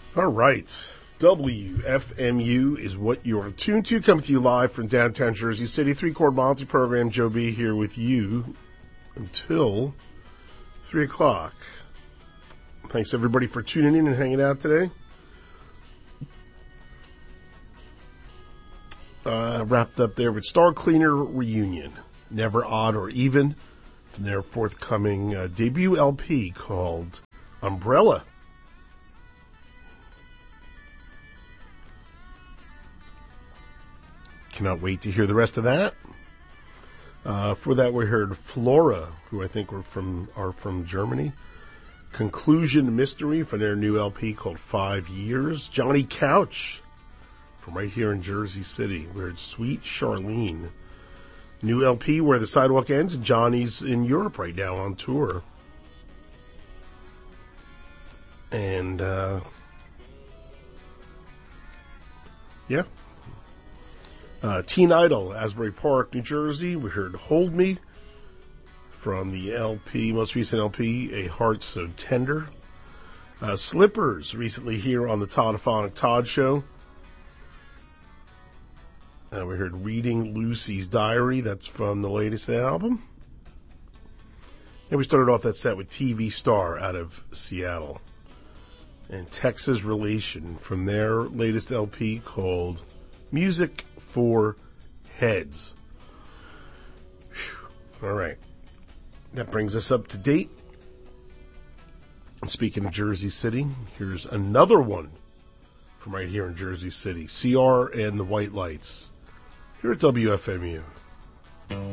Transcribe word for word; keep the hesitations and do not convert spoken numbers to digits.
All right. W F M U is what you're tuned to, coming to you live from downtown Jersey City. Three-Chord Multi program. Joe B here with you until three o'clock. Thanks, everybody, for tuning in and hanging out today. Uh, wrapped up there with Star Cleaner Reunion. Never Odd or Even, from their forthcoming uh, debut L P called Umbrella. Cannot wait to hear the rest of that. Uh, for that, we heard Flora, who I think were from are from Germany. Conclusion Mystery from their new L P called Five Years. Johnny Couch from right here in Jersey City. We heard Sweet Charlene. New L P, Where the Sidewalk Ends, and Johnny's in Europe right now on tour. And, uh, yeah. Uh, Teen Idol, Asbury Park, New Jersey. We heard Hold Me from the L P, most recent L P, A Heart So Tender. Uh, Slippers, recently here on the Toddophonic Todd Show. Uh, we heard Reading Lucy's Diary. That's from the latest album. And we started off that set with T V Star out of Seattle. And Texas Relation from their latest L P called Music for Heads. Whew. All right. That brings us up to date. And speaking of Jersey City, here's another one from right here in Jersey City. C R and the White Lights. Here at W F M U.